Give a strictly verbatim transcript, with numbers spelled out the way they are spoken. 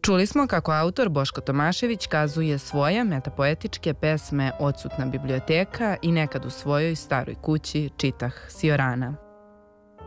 Čuli smo kako autor Boško Tomašević kazuje svoje metapoetičke pesme Odsutna biblioteka i Nekad u svojoj staroj kući čitah Siorana.